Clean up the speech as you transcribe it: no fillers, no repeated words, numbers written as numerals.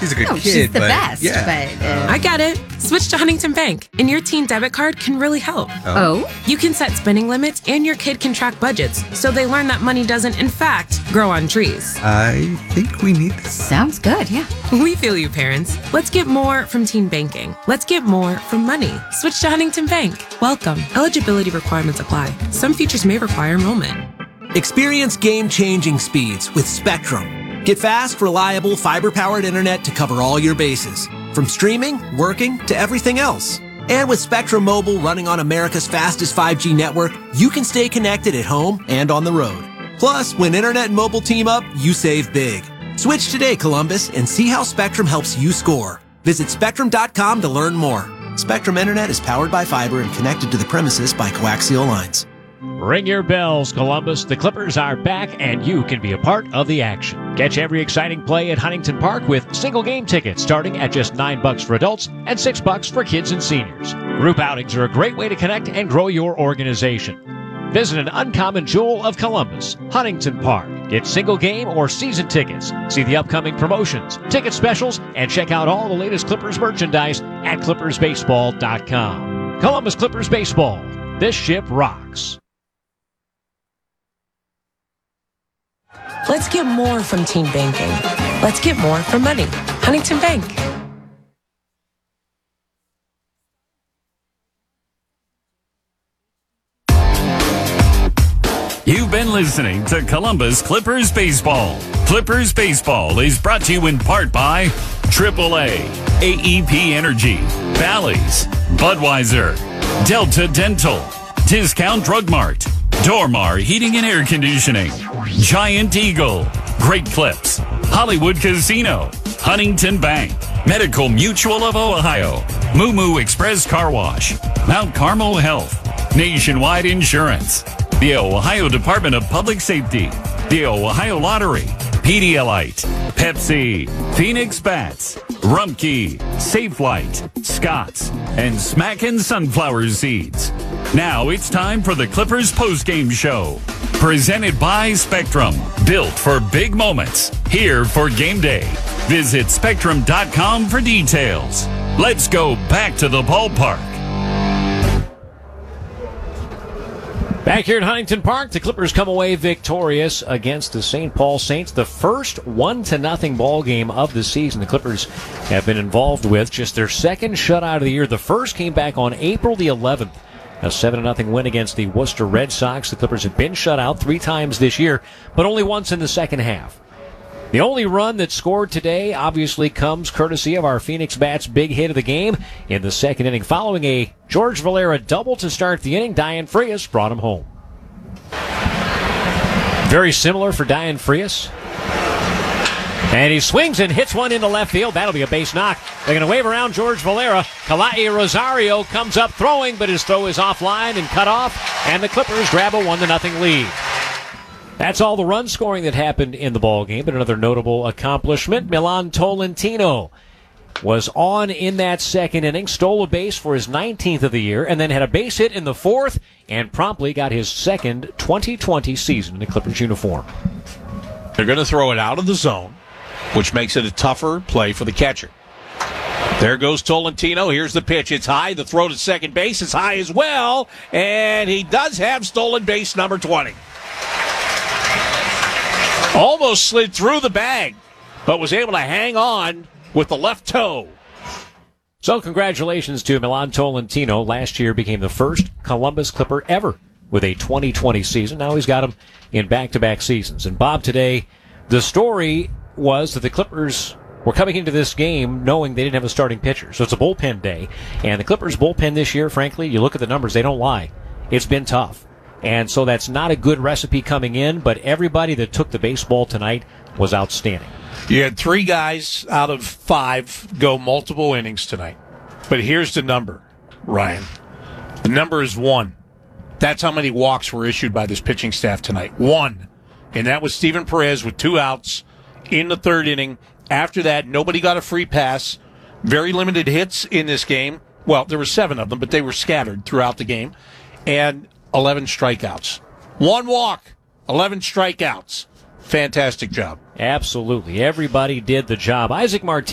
She's a good kid, she's the but best. yeah. But, I get it. Switch to Huntington Bank, and your teen debit card can really help. oh? You can set spending limits, and your kid can track budgets, so they learn that money doesn't, in fact, grow on trees. I think we need this. Sounds good, yeah. We feel you, parents. Let's get more from teen banking. Let's get more from money. Switch to Huntington Bank. Welcome. Eligibility requirements apply. Some features may require enrollment. Experience game-changing speeds with Spectrum. Get fast, reliable, fiber-powered internet to cover all your bases, from streaming, working, to everything else. And with Spectrum Mobile running on America's fastest 5G network, you can stay connected at home and on the road. Plus, when internet and mobile team up, you save big. Switch today, Columbus, and see how Spectrum helps you score. Visit Spectrum.com to learn more. Spectrum Internet is powered by fiber and connected to the premises by coaxial lines. Ring your bells, Columbus. The Clippers are back, and you can be a part of the action. Catch every exciting play at Huntington Park with single game tickets starting at just $9 for adults and $6 for kids and seniors. Group outings are a great way to connect and grow your organization. Visit an uncommon jewel of Columbus, Huntington Park. Get single game or season tickets. See the upcoming promotions, ticket specials, and check out all the latest Clippers merchandise at ClippersBaseball.com. Columbus Clippers Baseball. This ship rocks. Let's get more from teen banking. Let's get more from money. Huntington Bank. You've been listening to Columbus Clippers Baseball. Clippers Baseball is brought to you in part by AAA, AEP Energy, Bally's, Budweiser, Delta Dental, Discount Drug Mart, Dormar Heating and Air Conditioning, Giant Eagle, Great Clips, Hollywood Casino, Huntington Bank, Medical Mutual of Ohio, Moo Moo Express Car Wash, Mount Carmel Health, Nationwide Insurance, the Ohio Department of Public Safety, the Ohio Lottery, Pedialyte, Pepsi, Phoenix Bats, Rumpke, Safelite, Scotts, and Smackin' Sunflower Seeds. Now it's time for the Clippers postgame show. Presented by Spectrum. Built for big moments. Here for game day. Visit Spectrum.com for details. Let's go back to the ballpark. Back here at Huntington Park, the Clippers come away victorious against the St. Paul Saints. The first 1-0 ball game of the season the Clippers have been involved with. Just their second shutout of the year. The first came back on April the 11th. A 7-0 win against the Worcester Red Sox. The Clippers have been shut out 3 times this year, but only once in the second half. The only run that scored today obviously comes courtesy of our Phoenix Bats' big hit of the game in the second inning. Following a George Valera double to start the inning, Diane Frias brought him home. Very similar for Diane Frias. And he swings and hits one into left field. That'll be a base knock. They're going to wave around George Valera. Kalai Rosario comes up throwing, but his throw is offline and cut off, and the Clippers grab a 1-0 lead. That's all the run scoring that happened in the ball game, but another notable accomplishment, Milan Tolentino was on in that second inning, stole a base for his 19th of the year, and then had a base hit in the fourth, and promptly got his second 2020 season in the Clippers uniform. They're going to throw it out of the zone, which makes it a tougher play for the catcher. There goes Tolentino. Here's the pitch. It's high. The throw to second base is high as well, and he does have stolen base number 20. Almost slid through the bag, but was able to hang on with the left toe. So congratulations to Milan Tolentino. Last year became the first Columbus Clipper ever with a 2020 season. Now he's got them in back-to-back seasons. And Bob, today, the story was that the Clippers were coming into this game knowing they didn't have a starting pitcher. So it's a bullpen day. And the Clippers' bullpen this year, frankly, you look at the numbers, they don't lie. It's been tough. And so that's not a good recipe coming in, but everybody that took the baseball tonight was outstanding. You had 3 guys out of 5 go multiple innings tonight. But here's the number, Ryan. The number is 1. That's how many walks were issued by this pitching staff tonight. 1. And that was Steven Perez with 2 outs in the third inning. After that, nobody got a free pass. Very limited hits in this game. Well, there were 7 of them, but they were scattered throughout the game. And 11 strikeouts. 1 walk, 11 strikeouts. Fantastic job. Absolutely. Everybody did the job. Isaac Martinez